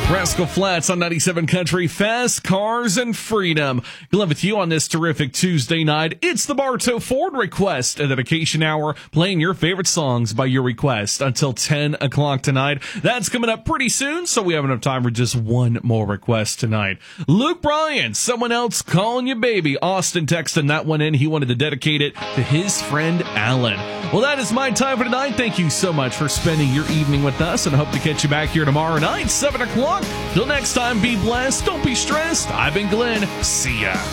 Rascal Flatts on 97 Country, Fast Cars and Freedom. Glad with you on this terrific Tuesday night. It's the Bartow Ford Request, a dedication hour, playing your favorite songs by your request until 10 o'clock tonight. That's coming up pretty soon, so we have enough time for just one more request tonight. Luke Bryan, Someone Else Calling You Baby. Austin texting that one in. He wanted to dedicate it to his friend Alan. Well, that is my time for tonight. Thank you so much for spending your evening with us, and I hope to catch you back here tomorrow night, 7 o'clock. Till next time, be blessed, don't be stressed. I've been Glenn. See ya.